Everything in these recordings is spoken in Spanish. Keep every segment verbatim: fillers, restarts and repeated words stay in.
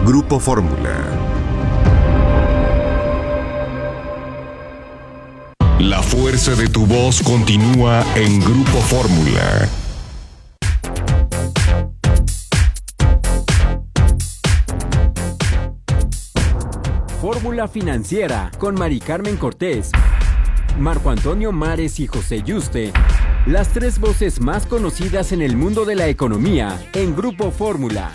Grupo Fórmula. La fuerza de tu voz continúa en Grupo Fórmula. Fórmula Financiera con Mari Carmen Cortés, Marco Antonio Mares y José Yuste. Las tres voces más conocidas en el mundo de la economía en Grupo Fórmula.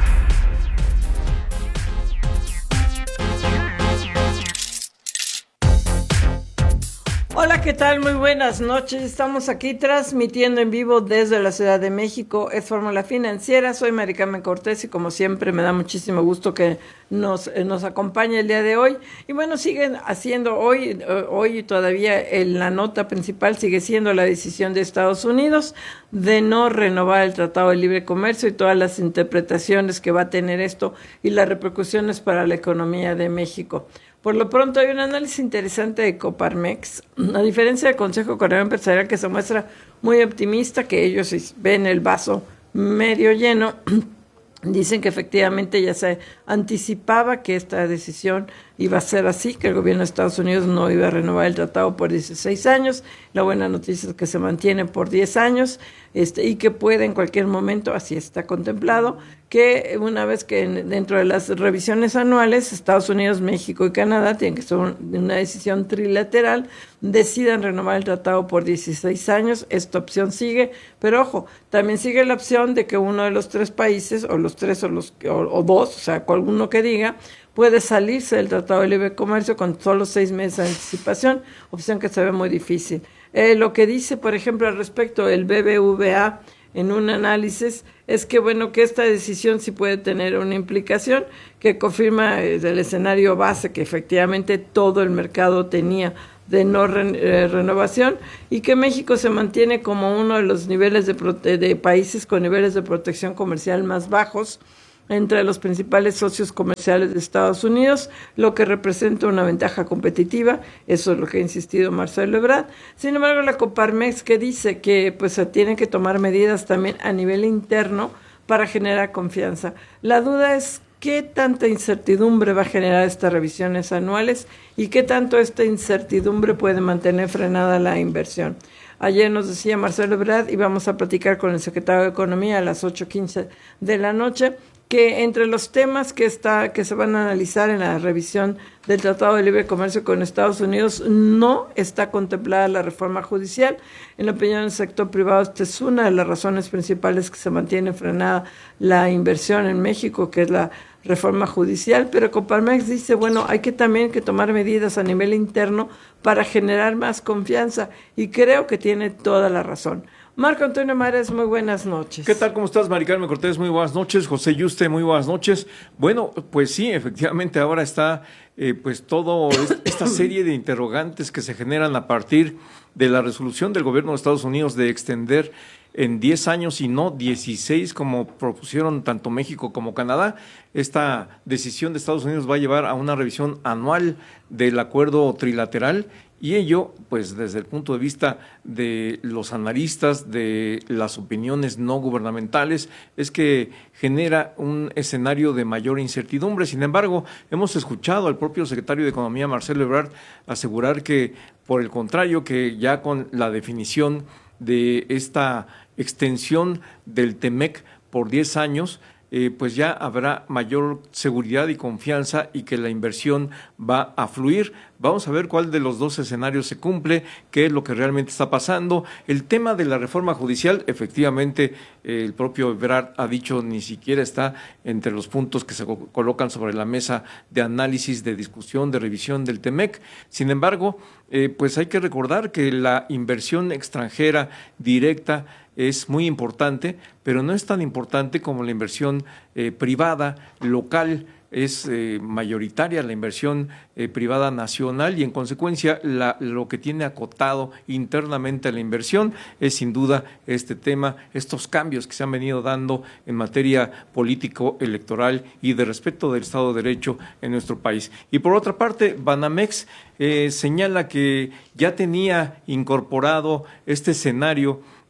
Hola, ¿qué tal? Muy buenas noches. Estamos aquí transmitiendo en vivo desde la Ciudad de México. Es Fórmula Financiera. Soy Mari Carmen Cortés y como siempre me da muchísimo gusto que nos, eh, nos acompañe el día de hoy. Y bueno, siguen haciendo hoy, eh, hoy todavía en la nota principal sigue siendo la decisión de Estados Unidos de no renovar el Tratado de Libre Comercio y todas las interpretaciones que va a tener esto y las repercusiones para la economía de México. Por lo pronto hay un análisis interesante de Coparmex, a diferencia del Consejo Económico Empresarial que se muestra muy optimista, que ellos ven el vaso medio lleno. Dicen que efectivamente ya se anticipaba que esta decisión iba a ser así, que el gobierno de Estados Unidos no iba a renovar el tratado por dieciséis años. La buena noticia es que se mantiene por diez años este, y que puede en cualquier momento, así está contemplado, que una vez que en, dentro de las revisiones anuales, Estados Unidos, México y Canadá, tienen que ser un, una decisión trilateral, decidan renovar el tratado por dieciséis años. Esta opción sigue, pero ojo, también sigue la opción de que uno de los tres países, o los tres o los o, o dos, o sea, alguno que diga, puede salirse del Tratado de Libre Comercio con solo seis meses de anticipación, opción que se ve muy difícil. Eh, lo que dice, por ejemplo, al respecto el B B V A en un análisis es que, bueno, que esta decisión sí puede tener una implicación que confirma eh, el escenario base que efectivamente todo el mercado tenía de no re, eh, renovación y que México se mantiene como uno de los niveles de, prote de países con niveles de protección comercial más bajos entre los principales socios comerciales de Estados Unidos, lo que representa una ventaja competitiva. Eso es lo que ha insistido Marcelo Ebrard. Sin embargo, la Coparmex que dice que pues se tienen que tomar medidas también a nivel interno para generar confianza. La duda es qué tanta incertidumbre va a generar estas revisiones anuales y qué tanto esta incertidumbre puede mantener frenada la inversión. Ayer nos decía Marcelo Ebrard y vamos a platicar con el secretario de Economía a las ocho quince de la noche, que entre los temas que está que se van a analizar en la revisión del Tratado de Libre Comercio con Estados Unidos no está contemplada la reforma judicial. En la opinión del sector privado, esta es una de las razones principales que se mantiene frenada la inversión en México, que es la reforma judicial, pero Coparmex dice, bueno, hay que también que tomar medidas a nivel interno para generar más confianza, y creo que tiene toda la razón. Marco Antonio Mares, muy buenas noches. ¿Qué tal? ¿Cómo estás, Mari Carmen Cortés? Muy buenas noches. José Yuste, muy buenas noches. Bueno, pues sí, efectivamente ahora está eh, pues todo esta serie de interrogantes que se generan a partir de la resolución del gobierno de Estados Unidos de extender en diez años y no dieciséis como propusieron tanto México como Canadá. Esta decisión de Estados Unidos va a llevar a una revisión anual del acuerdo trilateral. Y ello, pues desde el punto de vista de los analistas, de las opiniones no gubernamentales, es que genera un escenario de mayor incertidumbre. Sin embargo, hemos escuchado al propio secretario de Economía, Marcelo Ebrard, asegurar que, por el contrario, que ya con la definición de esta extensión del TEMEC por diez años, Eh, pues ya habrá mayor seguridad y confianza y que la inversión va a fluir. Vamos a ver cuál de los dos escenarios se cumple, qué es lo que realmente está pasando. El tema de la reforma judicial, efectivamente, eh, el propio Ebrard ha dicho ni siquiera está entre los puntos que se co- colocan sobre la mesa de análisis, de discusión, de revisión del TEMEC. Sin embargo, eh, pues hay que recordar que la inversión extranjera directa es muy importante, pero no es tan importante como la inversión eh, privada, local. Es eh, mayoritaria la inversión eh, privada nacional y en consecuencia la, lo que tiene acotado internamente la inversión es sin duda este tema, estos cambios que se han venido dando en materia político-electoral y de respeto del Estado de Derecho en nuestro país. Y por otra parte, Banamex eh, señala que ya tenía incorporado este escenario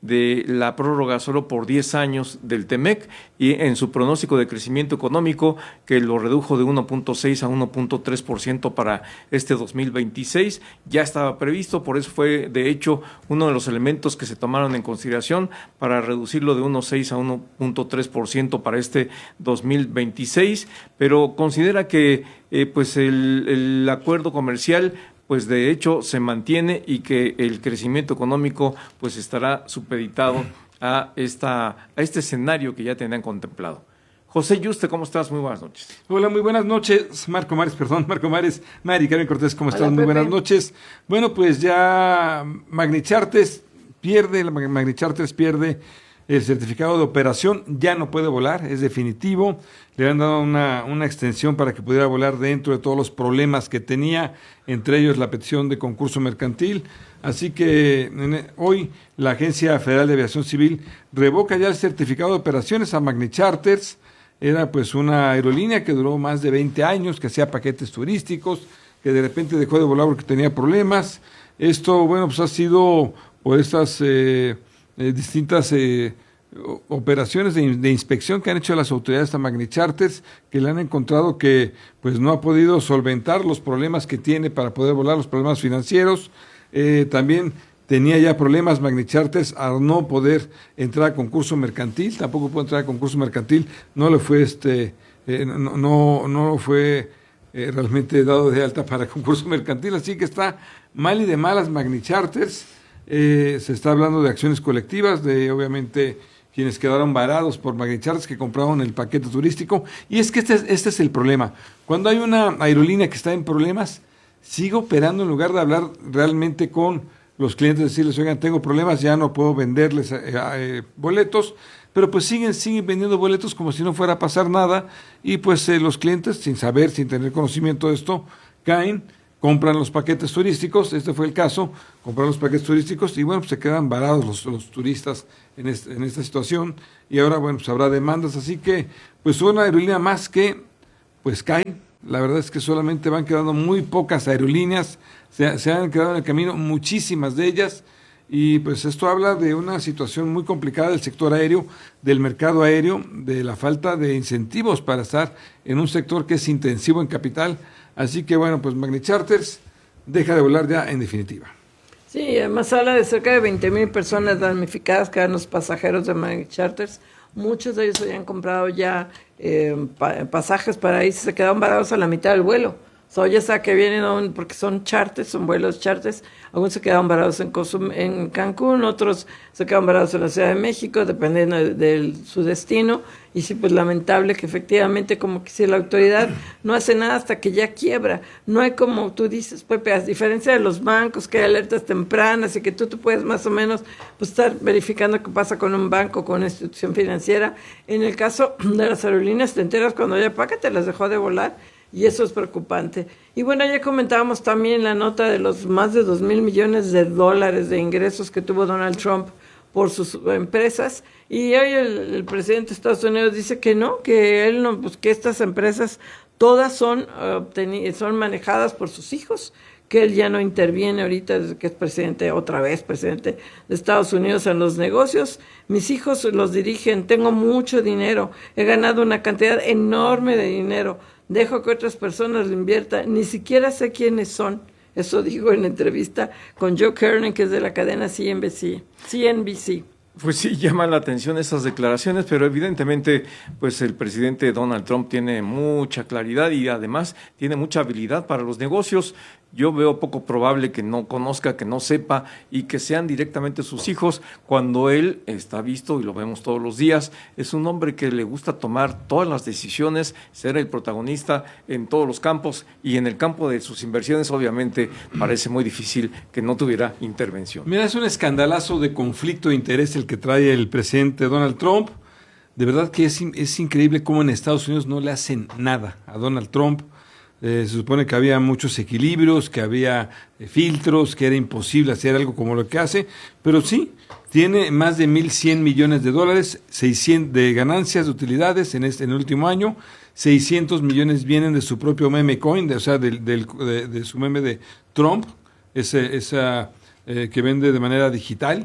de la prórroga solo por diez años del TEMEC y en su pronóstico de crecimiento económico que lo redujo de uno punto seis a uno punto tres por ciento para este dos mil veintiséis. Ya estaba previsto, por eso fue de hecho uno de los elementos que se tomaron en consideración para reducirlo de uno punto seis a uno punto tres por ciento para este dos mil veintiséis, pero considera que eh, pues el, el acuerdo comercial pues de hecho se mantiene y que el crecimiento económico pues estará supeditado a esta a este escenario que ya tenían contemplado. José Yuste, ¿cómo estás? Muy buenas noches. Hola, muy buenas noches. Marco Mares, perdón, Marco Mares. Mari Carmen Cortés, ¿cómo estás? Muy Pepe. Buenas noches. Bueno, pues ya Magni Charters pierde, la Magni Charters pierde el certificado de operación, ya no puede volar, es definitivo. Le han dado una, una extensión para que pudiera volar dentro de todos los problemas que tenía, entre ellos la petición de concurso mercantil. Así que en, hoy la Agencia Federal de Aviación Civil revoca ya el certificado de operaciones a Magni Charters. Era pues una aerolínea que duró más de veinte años, que hacía paquetes turísticos, que de repente dejó de volar porque tenía problemas. Esto, bueno, pues ha sido por estas eh, eh, distintas eh, operaciones de, de inspección que han hecho las autoridades a Magni Charters, que le han encontrado que pues no ha podido solventar los problemas que tiene para poder volar, los problemas financieros. Eh, también tenía ya problemas Magni Charters al no poder entrar a concurso mercantil, tampoco pudo entrar a concurso mercantil, no le fue este, eh, no, no, no fue eh, realmente dado de alta para concurso mercantil, así que está mal y de malas Magni Charters. Eh, se está hablando de acciones colectivas, de obviamente quienes quedaron varados por Magni Charters que compraron el paquete turístico. Y es que este es, este es el problema. Cuando hay una aerolínea que está en problemas, sigue operando en lugar de hablar realmente con los clientes, decirles, oigan, tengo problemas, ya no puedo venderles eh, eh, boletos, pero pues siguen, siguen vendiendo boletos como si no fuera a pasar nada, y pues eh, los clientes, sin saber, sin tener conocimiento de esto, caen, compran los paquetes turísticos, este fue el caso, compraron los paquetes turísticos y bueno, pues se quedan varados los, los turistas en, este, en esta situación, y ahora bueno, pues habrá demandas, así que pues una aerolínea más que pues cae. La verdad es que solamente van quedando muy pocas aerolíneas, se, se han quedado en el camino muchísimas de ellas, y pues esto habla de una situación muy complicada del sector aéreo, del mercado aéreo, de la falta de incentivos para estar en un sector que es intensivo en capital. Así que bueno, pues Magni Charters deja de volar ya en definitiva. Sí, además habla de cerca de veinte mil personas damnificadas que eran los pasajeros de Magni Charters. Muchos de ellos habían comprado ya eh, pa- pasajes para irse, se quedaron varados a la mitad del vuelo. O sea, ya sea que vienen, un, porque son charters, son vuelos charters, algunos se quedaron varados en, Cozum, en Cancún, otros se quedaron varados en la Ciudad de México, dependiendo de, de su destino. Y sí, pues lamentable que efectivamente, como que si la autoridad no hace nada hasta que ya quiebra. No hay, como tú dices, Pepe, a diferencia de los bancos, que hay alertas tempranas y que tú, tú puedes más o menos pues, estar verificando qué pasa con un banco, con una institución financiera. En el caso de las aerolíneas, te enteras cuando ya paga, te las dejó de volar. Y eso es preocupante. Y bueno, ya comentábamos también la nota de los más de dos mil millones de dólares de ingresos que tuvo Donald Trump por sus empresas. Y hoy el, el presidente de Estados Unidos dice que no, que él no, pues que estas empresas todas son, obteni- son manejadas por sus hijos, que él ya no interviene ahorita desde que es presidente, otra vez presidente de Estados Unidos en los negocios. Mis hijos los dirigen, tengo mucho dinero, he ganado una cantidad enorme de dinero. Dejo que otras personas lo inviertan, ni siquiera sé quiénes son. Eso digo en la entrevista con Joe Kernan, que es de la cadena C N B C. C N B C. Pues sí, llama la atención esas declaraciones, pero evidentemente pues el presidente Donald Trump tiene mucha claridad y además tiene mucha habilidad para los negocios. Yo veo poco probable que no conozca, que no sepa y que sean directamente sus hijos, cuando él está visto, y lo vemos todos los días, es un hombre que le gusta tomar todas las decisiones, ser el protagonista en todos los campos, y en el campo de sus inversiones obviamente parece muy difícil que no tuviera intervención. Mira, es un escandalazo de conflicto de interés el que trae el presidente Donald Trump. De verdad que es, es increíble cómo en Estados Unidos no le hacen nada a Donald Trump. Eh, se supone que había muchos equilibrios, que había eh, filtros, que era imposible hacer algo como lo que hace, pero sí, tiene más de mil cien millones de dólares, seiscientos de ganancias, de utilidades en este en el último año, seiscientos millones vienen de su propio meme coin, de, o sea, del, del, de, de su meme de Trump, ese, esa eh, que vende de manera digital,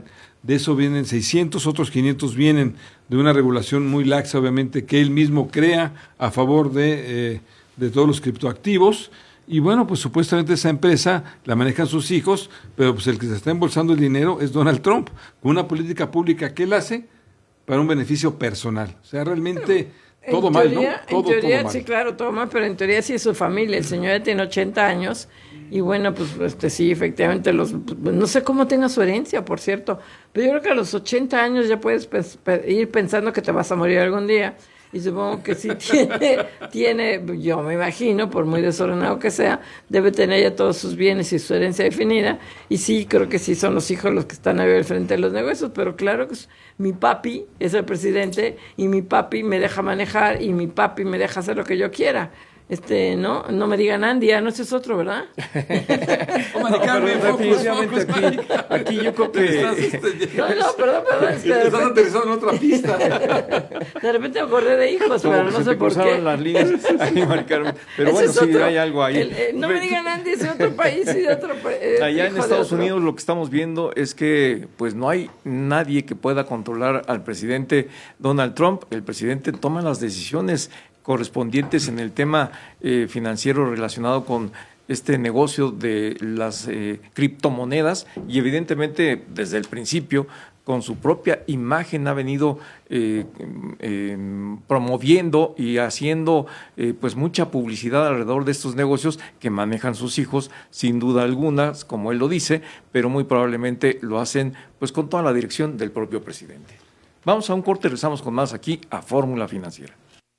de eso vienen seiscientos, otros quinientos vienen de una regulación muy laxa, obviamente, que él mismo crea a favor de, eh, de todos los criptoactivos. Y bueno, pues supuestamente esa empresa la manejan sus hijos, pero pues el que se está embolsando el dinero es Donald Trump, con una política pública que él hace para un beneficio personal. O sea, realmente pero, todo mal, teoría, ¿no? Todo, en teoría, todo mal. Sí, claro, todo mal, pero en teoría sí es su familia. El señor ya tiene ochenta años y bueno, pues este sí, efectivamente, los no sé cómo tenga su herencia, por cierto, pero yo creo que a los ochenta años ya puedes pues, ir pensando que te vas a morir algún día. Y supongo que sí tiene, tiene, yo me imagino, por muy desordenado que sea, debe tener ya todos sus bienes y su herencia definida. Y sí, creo que sí son los hijos los que están ahí al frente de los negocios, pero claro que es, mi papi es el presidente y mi papi me deja manejar y mi papi me deja hacer lo que yo quiera. Este, no, no me digan Andy, ah, no, ese es otro, ¿verdad? No, pero definitivamente aquí, aquí yo creo que... No, no, perdón, perdón. Es que de Estás repente, aterrizado en otra pista. de repente me acordé de hijos, pero no se sé te por cruzaron qué. las líneas ahí, Mari Carmen. Pero Ese bueno, es sí, otro. hay algo ahí. El, eh, no me digan Andy, es de otro país y de otro país. Allá en Estados Unidos lo que estamos viendo es que pues no hay nadie que pueda controlar al presidente Donald Trump. El presidente toma las decisiones correspondientes en el tema eh, financiero relacionado con este negocio de las eh, criptomonedas y evidentemente desde el principio con su propia imagen ha venido eh, eh, promoviendo y haciendo eh, pues mucha publicidad alrededor de estos negocios que manejan sus hijos, sin duda alguna, como él lo dice, pero muy probablemente lo hacen pues con toda la dirección del propio presidente. Vamos a un corte, regresamos con más aquí a Fórmula Financiera.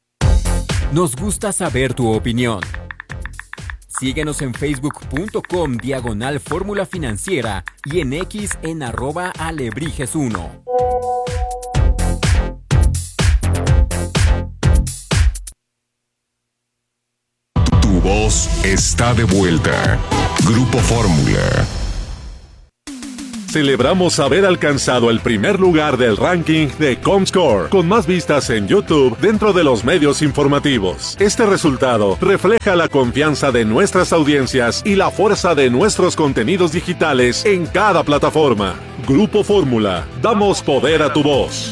Nos gusta saber tu opinión. Síguenos en facebook.com diagonal Fórmula Financiera y en X en arroba alebrijes uno. Tu voz está de vuelta. Grupo Fórmula. Celebramos haber alcanzado el primer lugar del ranking de Comscore, con más vistas en YouTube dentro de los medios informativos. Este resultado refleja la confianza de nuestras audiencias y la fuerza de nuestros contenidos digitales en cada plataforma. Grupo Fórmula, damos poder a tu voz.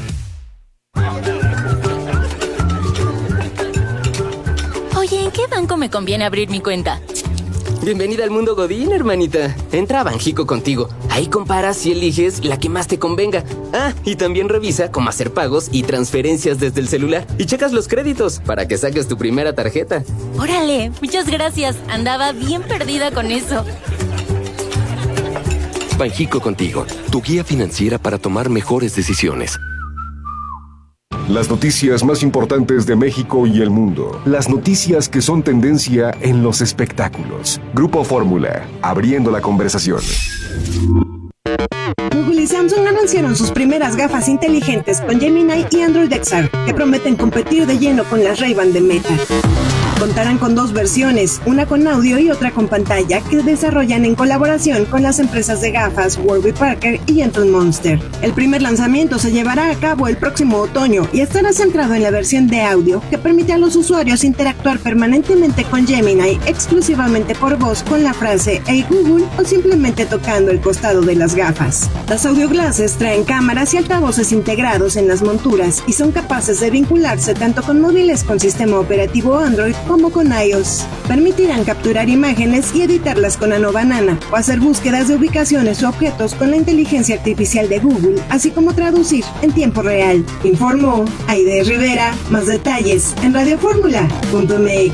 Oye, ¿en qué banco me conviene abrir mi cuenta? Bienvenida al mundo Godín, hermanita. Entra a Banjico contigo. Ahí comparas y eliges la que más te convenga. Ah, y también revisa cómo hacer pagos y transferencias desde el celular. Y checas los créditos para que saques tu primera tarjeta. Órale, muchas gracias. Andaba bien perdida con eso. Banjico contigo, tu guía financiera para tomar mejores decisiones. Las noticias más importantes de México y el mundo. Las noticias que son tendencia en los espectáculos. Grupo Fórmula, abriendo la conversación. Google y Samsung anunciaron sus primeras gafas inteligentes con Gemini y Android X R, que prometen competir de lleno con las Ray-Ban de Meta. Contarán con dos versiones, una con audio y otra con pantalla, que desarrollan en colaboración con las empresas de gafas Warby Parker y Gentle Monster. El primer lanzamiento se llevará a cabo el próximo otoño y estará centrado en la versión de audio, que permite a los usuarios interactuar permanentemente con Gemini exclusivamente por voz con la frase "Hey Google" o simplemente tocando el costado de las gafas. Las audio glasses traen cámaras y altavoces integrados en las monturas y son capaces de vincularse tanto con móviles con sistema operativo Android como con iOS. Permitirán capturar imágenes y editarlas con Nano Banana o hacer búsquedas de ubicaciones o objetos con la inteligencia artificial de Google, así como traducir en tiempo real. Informó Aide Rivera. Más detalles en radio fórmula punto m x.